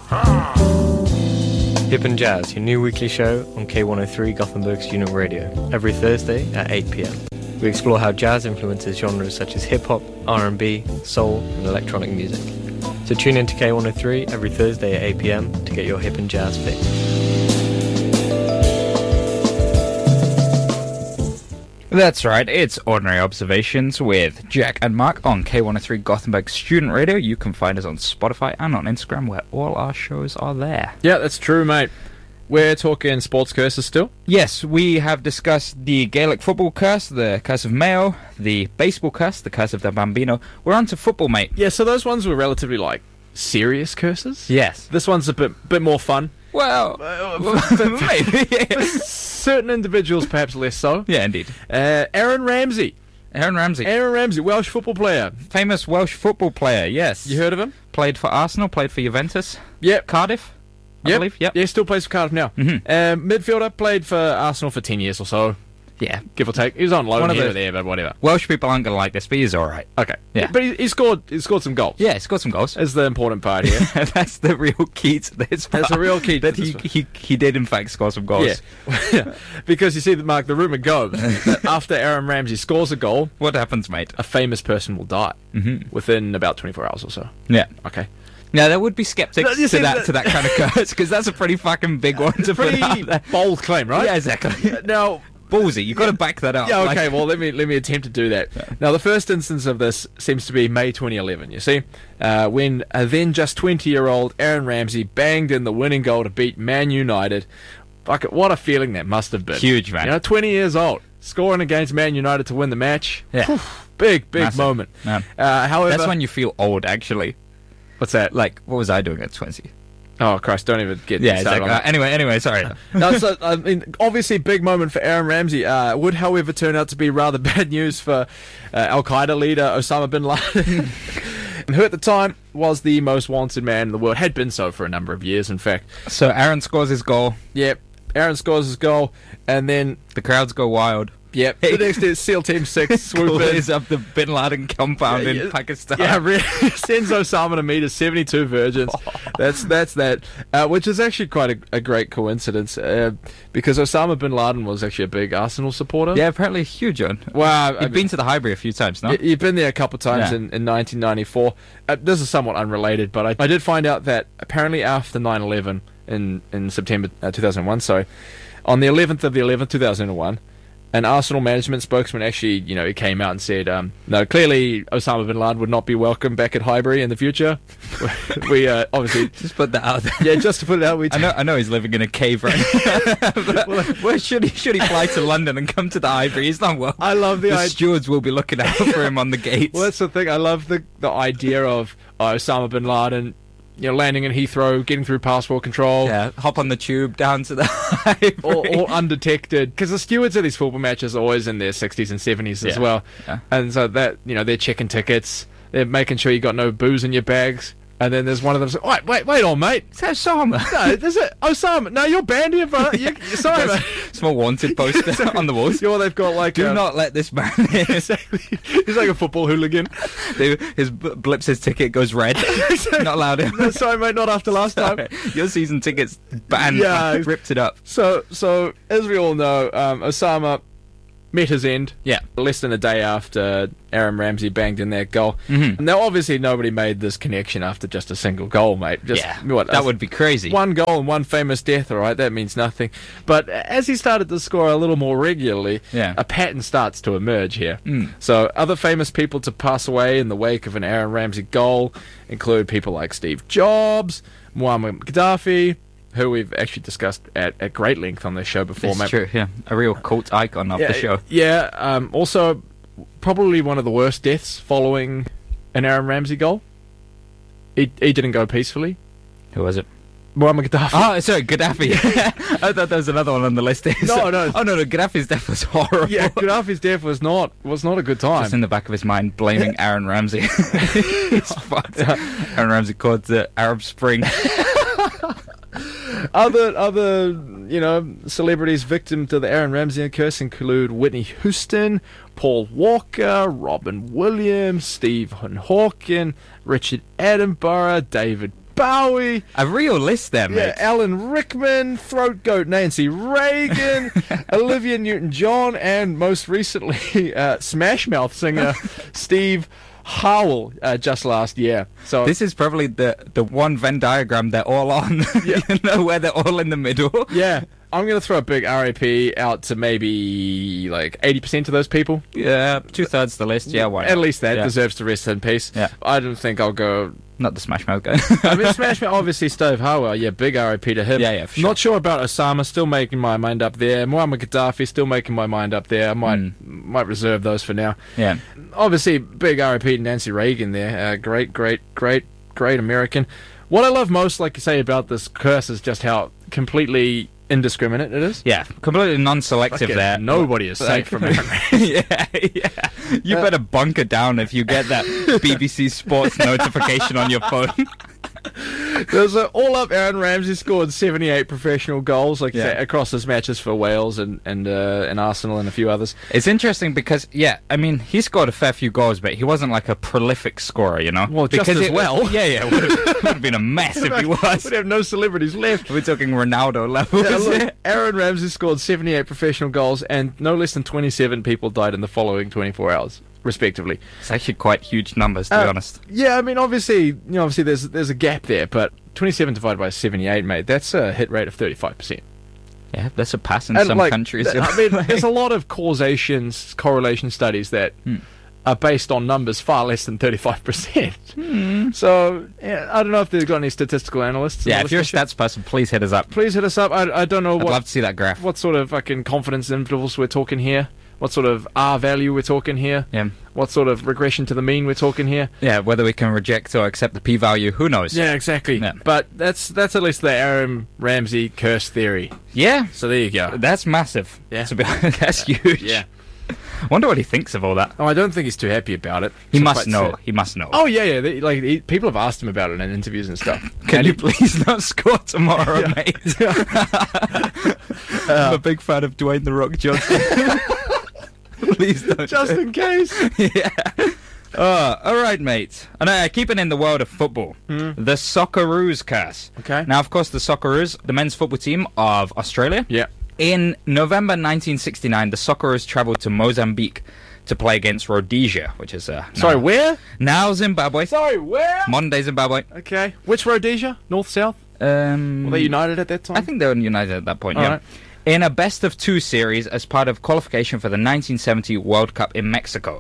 Hip and Jazz, your new weekly show on K103 Gothenburg Student Radio, every Thursday at 8 p.m. We explore how jazz influences genres such as hip-hop, R&B, soul, and electronic music. So tune in to K103 every Thursday at 8 p.m. to get your hip and jazz fix. That's right, it's Ordinary Observations with Jack and Mark on K103 Gothenburg Student Radio. You can find us on Spotify and on Instagram, where all our shows are there. Yeah, that's true, mate. We're talking sports curses still? Yes, we have discussed the Gaelic football curse, the curse of Mayo, the baseball curse, the curse of the Bambino. We're on to football, mate. Yeah, so those ones were relatively, serious curses? Yes. This one's a bit more fun. Well, maybe. For certain individuals, perhaps less so. Yeah, indeed. Aaron Ramsey. Aaron Ramsey. Aaron Ramsey, Welsh football player. Famous Welsh football player, yes. You heard of him? Played for Arsenal, played for Juventus. Yep. Cardiff, I believe. Yep. Yeah, still plays for Cardiff now. Mm-hmm. Midfielder, played for Arsenal for 10 years or so. Yeah. Give or take. He was on loan One of here the- or there, but whatever. Welsh people aren't going to like this, but he's alright. Okay. Yeah. But he scored some goals. Yeah, he's got some goals. That's the important part here. That's the real key to this. That's the real key to that this one. he did in fact score some goals. Yeah. Because you see, Mark, the rumour goes that after Aaron Ramsey scores a goal, What happens, mate? a famous person will die within about 24 hours or so. Yeah. Okay. Now there would be skeptics You see, to that kind of curse, because that's a pretty fucking big one to put Pretty out there. bold claim, right? Yeah, exactly. Now, Ballsy, you've got to back that up. yeah, okay. Like- Well, let me attempt to do that. Now, the first instance of this seems to be May 2011. You see, when a then just 20-year-old Aaron Ramsey banged in the winning goal to beat Man United. Fuck it, what a feeling that must have been. Huge, man. You know, 20 years old, scoring against Man United to win the match. Yeah. Whew, big Massive. moment. Man. However, That's when you feel old, actually. what's that? Like, what was I doing at 20? Oh Christ! Don't even get Yeah, started exactly. on that. Anyway, sorry. No, so, I mean, obviously, big moment for Aaron Ramsey. Would, however, turn out to be rather bad news for Al Qaeda leader Osama bin Laden, who at the time was the most wanted man in the world. Had been so for a number of years, in fact. So Aaron scores his goal. Yep. Aaron scores his goal, and then The crowds go wild. yep. The next is SEAL Team 6 swoop in. Clears up the Bin Laden compound in Yeah, Pakistan. Yeah, sends Osama to meet his 72 virgins. That's that, which is actually quite a great coincidence, because Osama bin Laden was actually a big Arsenal supporter. Yeah, apparently huge on. Wow, You've been to the Highbury a few times, no? You've been there a couple of times Yeah. in 1994. This is somewhat unrelated, but I did find out that apparently after 9/11 in September 2001, sorry, on the 11th of the 11th, 2001, an Arsenal management spokesman actually, he came out and said, no, clearly Osama bin Laden would not be welcome back at Highbury in the future. We obviously, Just put that out there. yeah, just to put it out, we I know he's living in a cave right now. But where should he fly to London and come to the Highbury? He's not welcome. I love the The idea. stewards will be looking out for him on the gates. Well, that's the thing. I love the idea of Osama bin Laden, landing in Heathrow, getting through passport control. Yeah, hop on the tube down to the Highbury. all undetected, because the stewards of these football matches are always in their 60s and 70s as Yeah. well, Yeah. and so that they're checking tickets, they're making sure you got no booze in your bags, and then there's one of them saying, wait on, mate, Is that Osama? no, this is Osama, no, you're banned here, bro. Sorry, mate. Small wanted poster on the walls. They've got like Do not let this man in. exactly. He's like a football hooligan. His blips his ticket goes red. Not allowed in. No, sorry, mate, not after last time. Your season ticket's banned. Yeah. Ripped it up. So as we all know, Osama met his end. Yeah. Less than a day after Aaron Ramsey banged in that goal. Mhm. Now, obviously, nobody made this connection after just a single goal, mate. Just, that would be crazy. one goal and one famous death, all right? That means nothing. But as he started to score a little more regularly, Yeah. a pattern starts to emerge here. Mm. So other famous people to pass away in the wake of an Aaron Ramsey goal include people like Steve Jobs, Muammar Gaddafi, who we've actually discussed at great length on this show before, It's mate. true, yeah. A real cult icon of the show. Yeah, also, probably one of the worst deaths following an Aaron Ramsey goal. He didn't go peacefully. Who was it? Muammar Gaddafi. Oh, sorry, Gaddafi. I thought there was another one on the list. No. Oh, no, Gaddafi's death was horrible. Yeah, Gaddafi's death was not a good time. Just in the back of his mind, blaming Aaron Ramsey. He's fucked. Aaron Ramsey called the Arab Spring. Other celebrities victim to the Aaron Ramsey curse include Whitney Houston, Paul Walker, Robin Williams, Stephen Hawking, Richard Attenborough, David Bowie. A real list there, mate. Yeah, Alan Rickman, Throat Goat Nancy Reagan, Olivia Newton-John, and most recently, Smash Mouth singer Steve Howell just last year. So This is probably the one Venn diagram they're all on, Yeah. you know, where they're all in the middle. yeah, I'm going to throw a big RIP out to maybe like 80% of those people. Yeah, 2/3 the list. Yeah, why not? At least that Yeah. deserves to rest in peace. Yeah. I don't think I'll go. Not the Smash Mouth guy. I mean, Smash Mouth, obviously Steve Howell. Yeah, big RIP to him. Yeah, for sure. Not sure about Osama. Still making my mind up there. Muammar Gaddafi. Still making my mind up there. I might reserve those for now. Yeah. Obviously, big RIP to Nancy Reagan there. Great American. What I love most, like you say, about this curse is just how completely indiscriminate it is. Yeah, completely non-selective Fucking there. Nobody is safe from it. yeah. You better bunker down if you get that BBC Sports notification on your phone. There's an all-up. Aaron Ramsey scored 78 professional goals, like you Yeah. say, across his matches for Wales and Arsenal and a few others. It's interesting because, yeah, I mean, he scored a fair few goals, but he wasn't like a prolific scorer, you know? Well, just because as well. Yeah, would have been a mess if he was. We'd have no celebrities left. We're talking Ronaldo levels. Yeah, look, Aaron Ramsey scored 78 professional goals, and no less than 27 people died in the following 24 hours, respectively. It's actually quite huge numbers, to be honest. Yeah, I mean, obviously there's a gap there, but 27 divided by 78, mate, that's a hit rate of 35%. Yeah, that's a pass in And, some like, countries. I mean, there's a lot of correlation studies that are based on numbers far less than 35%. So, yeah, I don't know if they've got any statistical analysts. in Yeah, the if you're a listenership. stats person, please hit us up. Please hit us up. I don't know I'd what love to see that graph. what sort of fucking confidence intervals we're talking here. What sort of R value we're talking here. Yeah. What sort of regression to the mean we're talking here. Yeah, whether we can reject or accept the p-value, who knows? Yeah, exactly. Yeah. But that's at least the Aaron Ramsey curse theory. Yeah, So there you go. that's massive. Yeah. To be honest, that's huge. Yeah. Wonder what he thinks of all that. Oh, I don't think he's too happy about it. He So must quite know. sad. He must know. Oh yeah. People have asked him about it in interviews and stuff. Can And you please not score tomorrow, Yeah. mate? I'm a big fan of Dwayne The Rock Johnson. Please don't. just in case. Yeah. All right, mate. And keeping in the world of football, the Socceroos curse. Okay. Now, of course, the Socceroos, the men's football team of Australia. Yeah. In November 1969, the Socceroos travelled to Mozambique to play against Rhodesia, which is Sorry, where? now Zimbabwe. Sorry, where? Modern day Zimbabwe. Okay. Which Rhodesia? North, south? Were they united at that time? I think they were united at that point, All yeah. right. In a best-of-2 series as part of qualification for the 1970 World Cup in Mexico.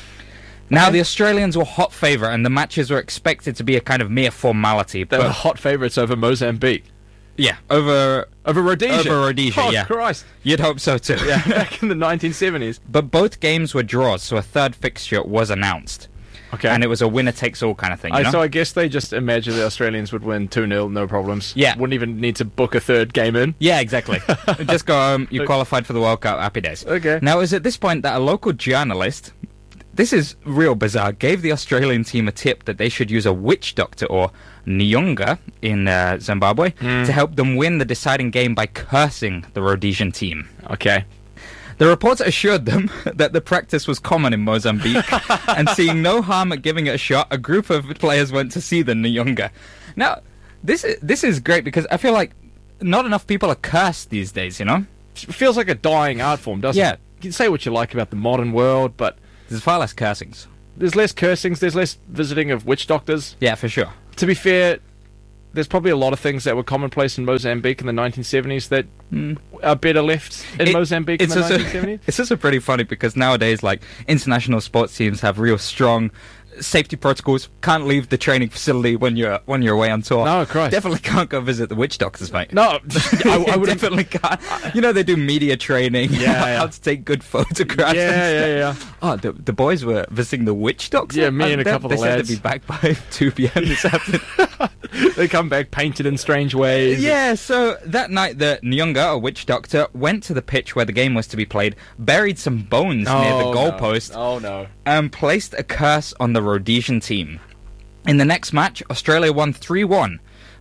Now, Okay. the Australians were hot favourite, and the matches were expected to be a kind of mere formality. They were But, hot favourites over Mozambique. yeah, over Rhodesia? Over Rhodesia, oh, yeah. Christ. You'd hope so too. Yeah, back in the 1970s. But both games were draws, so a third fixture was announced. Okay. And it was a winner-takes-all kind of thing, you know? So I guess they just imagined the Australians would win 2-0, no problems. Yeah. Wouldn't even need to book a third game in. Yeah, exactly. Just go home, you qualified for the World Cup, happy days. Okay. Now, it was at this point that a local journalist, this is real bizarre, gave the Australian team a tip that they should use a witch doctor, or Nyonga, in Zimbabwe, to help them win the deciding game by cursing the Rhodesian team. Okay. The reporter assured them that the practice was common in Mozambique, and seeing no harm at giving it a shot, a group of players went to see the Nyonga. Now, this is great because I feel like not enough people are cursed these days, you know? It feels like a dying art form, doesn't Yeah. it? You can say what you like about the modern world, but There's far less cursings. there's less cursings, there's less visiting of witch doctors. Yeah, for sure. To be fair, there's probably a lot of things that were commonplace in Mozambique in the 1970s that are better left in Mozambique in the 1970s. It's also pretty funny because nowadays, like, international sports teams have real strong safety protocols. Can't leave the training facility when you're away on tour. No, Christ. Definitely can't go visit the witch doctors, mate. No, I would have. Definitely can't. You know, they do media training. Yeah. How to take good photographs. Yeah. Oh, the boys were visiting the witch doctor? Yeah, me and a couple they of said lads. they'd be back by 2 p.m. this afternoon. They come back painted in strange ways. Yeah, so that night the Nyonga, a witch doctor, went to the pitch where the game was to be played, buried some bones near the goalpost, Oh, no. and placed a curse on the Rhodesian team. In the next match, Australia won 3-1,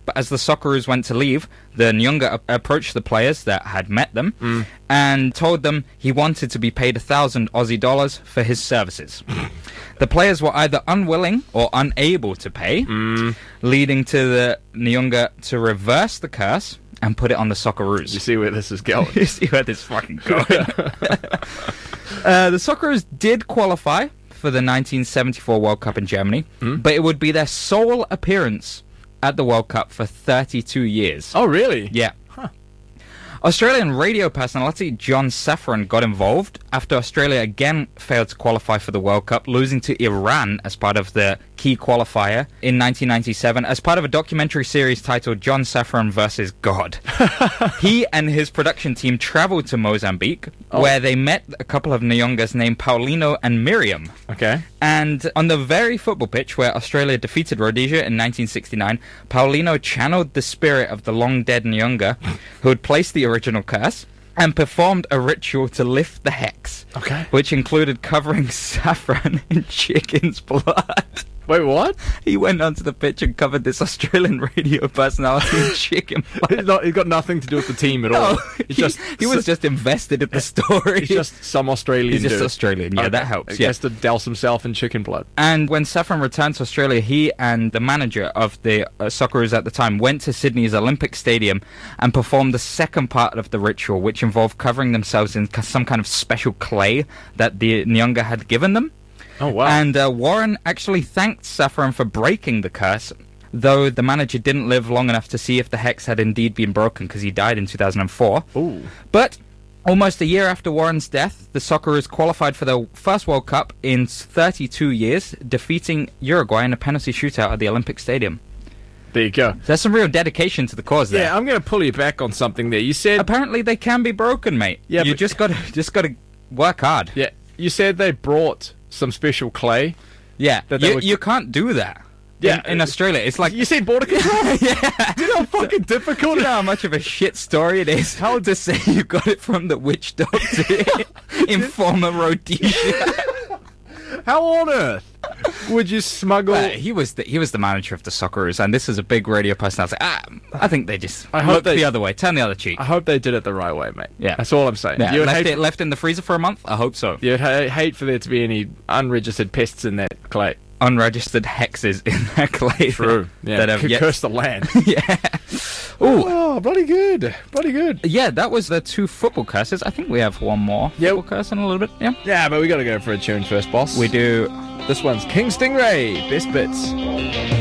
But as the Socceroos went to leave, the Nyonga approached the players that had met them and told them he wanted to be paid 1,000 Aussie dollars for his services. The players were either unwilling or unable to pay, leading to the Nyonga to reverse the curse and put it on the Socceroos. You see where this is going. You see where this fucking going. The Socceroos did qualify for the 1974 World Cup in Germany, but it would be their sole appearance at the World Cup for 32 years. Oh, really? Yeah. Australian radio personality John Safran got involved after Australia again failed to qualify for the World Cup, losing to Iran as part of the key qualifier in 1997 as part of a documentary series titled John Safran vs. God. He and his production team travelled to Mozambique, where they met a couple of Nyongas named Paulino and Miriam. Okay. And on the very football pitch where Australia defeated Rhodesia in 1969, Paulino channeled the spirit of the long-dead Nyonga, who had placed the original curse, and performed a ritual to lift the hex, which included covering Safran in chicken's blood. Wait, what? He went onto the pitch and covered this Australian radio personality in chicken blood. He's got nothing to do with the team at all. He was just invested in the story. He's just some Australian He's just dude. Australian, yeah, that helps. He has to douse himself in chicken blood. And when Safran returned to Australia, he and the manager of the Socceroos at the time went to Sydney's Olympic Stadium and performed the second part of the ritual, which involved covering themselves in some kind of special clay that the Nyonga had given them. Oh, wow. And Warren actually thanked Safran for breaking the curse, though the manager didn't live long enough to see if the hex had indeed been broken, because he died in 2004. Ooh. But almost a year after Warren's death, the Socceroos qualified for the first World Cup in 32 years, defeating Uruguay in a penalty shootout at the Olympic Stadium. There you go. There's some real dedication to the cause there. Yeah, I'm going to pull you back on something there. You said... Apparently they can be broken, mate. Yeah, you but- just got to work hard. Yeah, you said they brought some special clay. Yeah, That they would- you can't do that. Yeah. In Australia, it's like... You said border control? Yeah. Do you know how fucking difficult Do you know how much of a shit story it is? How to say you got it from the witch doctor in former Rhodesia? How on earth would you smuggle... He was the manager of the Socceroos, and this is a big radio personality. I think they just I hope looked they- the other way, turn the other cheek. I hope they did it the right way, mate. Yeah. That's all I'm saying. Yeah, You would left in the freezer for a month? I hope so. You'd hate for there to be any unregistered pests in that clay. Unregistered hexes in that clay. Yeah. That have yet... Curse the land. Yeah. Ooh. Oh, bloody good. Bloody good. Yeah, that was the two football curses. I think we have one more football curse in a little bit. Yeah. Yeah, but we got to go for a tune first, boss. We do. This one's King Stingray. Best bits.